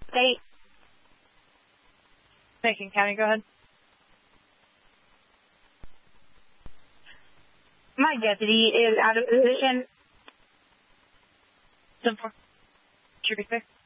State. Macon County, go ahead. My deputy is out of position. 10-4. Should be 6.